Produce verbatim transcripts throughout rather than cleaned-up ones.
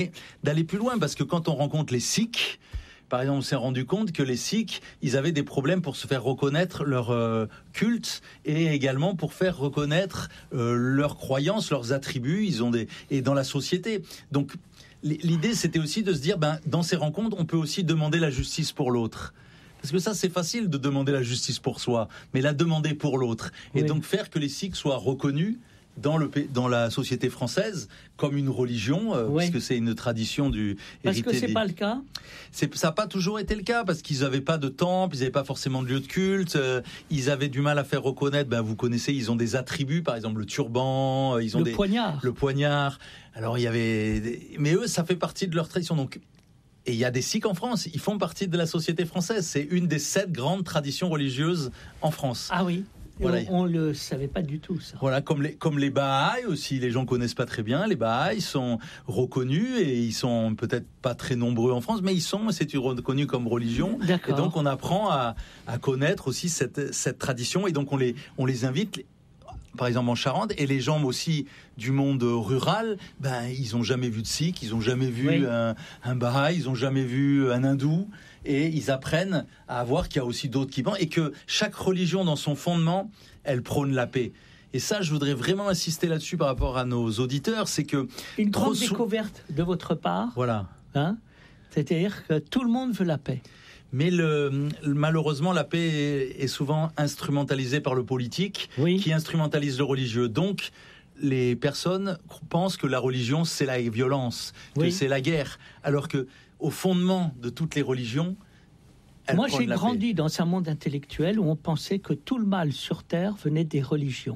D'aller plus loin, parce que quand on rencontre les Sikhs, par exemple, on s'est rendu compte que les Sikhs, ils avaient des problèmes pour se faire reconnaître leur euh, culte et également pour faire reconnaître euh, leurs croyances, leurs attributs. Ils ont des et dans la société. Donc l'idée, c'était aussi de se dire, ben dans ces rencontres, on peut aussi demander la justice pour l'autre. Parce que ça, c'est facile de demander la justice pour soi, mais la demander pour l'autre. Et oui. Donc faire que les Sikhs soient reconnus dans le dans la société française comme une religion, euh, oui. puisque c'est une tradition du. Parce que c'est des... pas le cas. C'est ça n'a pas toujours été le cas parce qu'ils n'avaient pas de temple, ils n'avaient pas forcément de lieu de culte, euh, ils avaient du mal à faire reconnaître. Ben vous connaissez, ils ont des attributs, par exemple le turban, ils ont le des poignard. Le poignard. Alors il y avait, des... mais eux, ça fait partie de leur tradition. Donc et il y a des Sikhs en France, ils font partie de la société française. C'est une des sept grandes traditions religieuses en France. Ah oui. Voilà. On ne le savait pas du tout, ça. Voilà, comme les, comme les Bahaïs aussi, les gens connaissent pas très bien. Les Bahaïs sont reconnus et ils sont peut-être pas très nombreux en France, mais ils sont, c'est reconnu comme religion. D'accord. Et donc on apprend à, à connaître aussi cette, cette tradition et donc on les, on les invite, par exemple en Charente, et les gens aussi du monde rural, ben ils ont jamais vu de Sikh, ils ont jamais vu oui. un, un Bahaï, ils ont jamais vu un hindou. Et ils apprennent à voir qu'il y a aussi d'autres qui pensent et que chaque religion, dans son fondement, elle prône la paix. Et ça, je voudrais vraiment insister là-dessus par rapport à nos auditeurs, c'est que une grande sou... découverte de votre part. Voilà. Hein, c'est-à-dire que tout le monde veut la paix. Mais le, malheureusement, la paix est souvent instrumentalisée par le politique, oui. qui instrumentalise le religieux. Donc, les personnes pensent que la religion, c'est la violence, que oui. c'est la guerre, alors que au fondement de toutes les religions, moi j'ai grandi paix. Dans un monde intellectuel où on pensait que tout le mal sur terre venait des religions,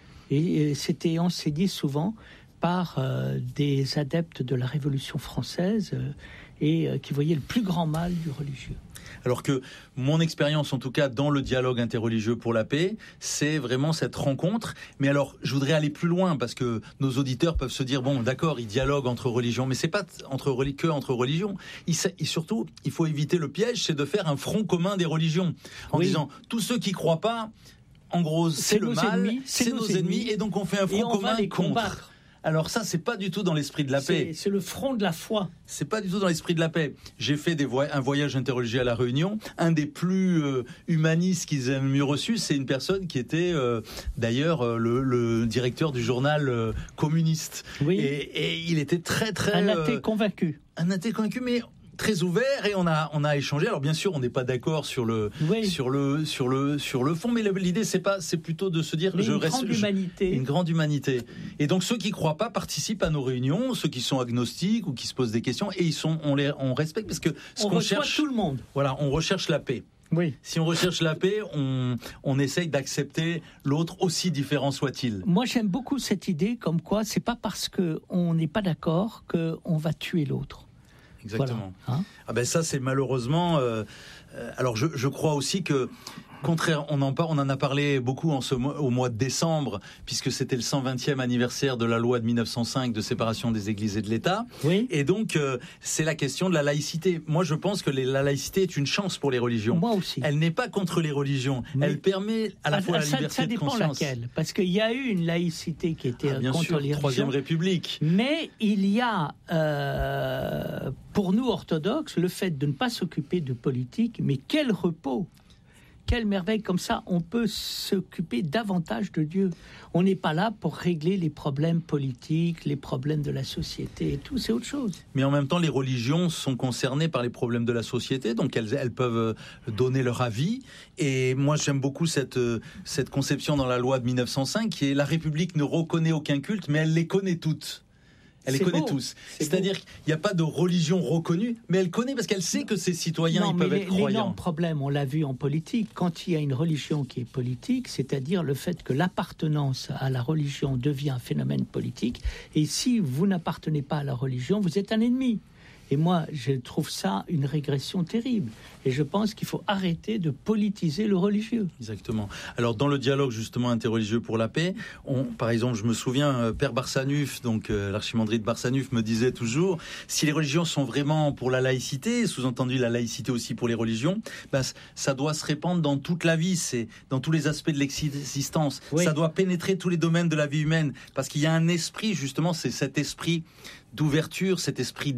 et c'était enseigné souvent par euh, des adeptes de la Révolution française euh, et euh, qui voyaient le plus grand mal du religieux. Alors que mon expérience, en tout cas, dans le dialogue interreligieux pour la paix, c'est vraiment cette rencontre. Mais alors, je voudrais aller plus loin parce que nos auditeurs peuvent se dire, bon, d'accord, ils dialoguent entre religions, mais c'est pas entre, que entre religions. Et surtout, il faut éviter le piège, c'est de faire un front commun des religions. En oui. disant, tous ceux qui croient pas, en gros, c'est, c'est le mal, ennemis, c'est, c'est nos, nos ennemis, ennemis, et donc on fait un front commun contre. Combattre. Alors ça, c'est pas du tout dans l'esprit de la c'est, paix. C'est le front de la foi. C'est pas du tout dans l'esprit de la paix. J'ai fait des voy- un voyage interreligieux à La Réunion. Un des plus euh, humanistes qu'ils aient mieux reçu, c'est une personne qui était euh, d'ailleurs euh, le, le directeur du journal euh, communiste. Oui. Et, et il était très très un athée euh, convaincu. Un athée convaincu, mais très ouvert, et on a on a échangé. Alors bien sûr, on n'est pas d'accord sur le oui. sur le sur le sur le fond, mais l'idée c'est pas c'est plutôt de se dire mais je une reste grande humanité. Je, une grande humanité. Et donc ceux qui croient pas participent à nos réunions, ceux qui sont agnostiques ou qui se posent des questions, et ils sont on les on respecte parce que ce on qu'on reçoit cherche tout le monde. Voilà, on recherche la paix. Oui. Si on recherche la paix, on, on essaye d'accepter l'autre, aussi différent soit-il. Moi, j'aime beaucoup cette idée, comme quoi c'est pas parce que on n'est pas d'accord que on va tuer l'autre. Exactement. Voilà. Hein ah ben ça, c'est malheureusement. Euh, euh, alors, je, je crois aussi que. Contraire, on en parle, on en a parlé beaucoup en ce mois, au mois de décembre, puisque c'était le cent vingtième anniversaire de la loi de mille neuf cent cinq de séparation des églises et de l'État. Oui. Et donc, euh, c'est la question de la laïcité. Moi, je pense que les, la laïcité est une chance pour les religions. Moi aussi. Elle n'est pas contre les religions. Mais elle permet à la ah, fois ça, la liberté ça de conscience. Ça dépend laquelle. Parce qu'il y a eu une laïcité qui était ah, bien contre sûr, les religions. Troisième République. Mais il y a, euh, pour nous orthodoxes, le fait de ne pas s'occuper de politique. Mais quel repos! Quelle merveille, comme ça, on peut s'occuper davantage de Dieu. On n'est pas là pour régler les problèmes politiques, les problèmes de la société et tout, c'est autre chose. Mais en même temps, les religions sont concernées par les problèmes de la société, donc elles, elles peuvent donner leur avis. Et moi, j'aime beaucoup cette, cette conception dans la loi de mille neuf cent cinq, qui est la République ne reconnaît aucun culte, mais elle les connaît toutes. Elle les connaît beau. tous. C'est C'est-à-dire beau. qu'il n'y a pas de religion reconnue, mais elle connaît parce qu'elle sait que ses citoyens non, ils peuvent les, être croyants. L'énorme problème, on l'a vu en politique, quand il y a une religion qui est politique, c'est-à-dire le fait que l'appartenance à la religion devient un phénomène politique, et si vous n'appartenez pas à la religion, vous êtes un ennemi. Et moi, je trouve ça une régression terrible. Et je pense qu'il faut arrêter de politiser le religieux. Exactement. Alors, dans le dialogue, justement, interreligieux pour la paix, on, par exemple, je me souviens, euh, Père Barsanuf, donc euh, l'archimandrit de Barsanuf, me disait toujours, si les religions sont vraiment pour la laïcité, sous-entendu la laïcité aussi pour les religions, ben, ça doit se répandre dans toute la vie, c'est dans tous les aspects de l'existence. Oui. Ça doit pénétrer tous les domaines de la vie humaine, parce qu'il y a un esprit, justement, c'est cet esprit d'ouverture, cet esprit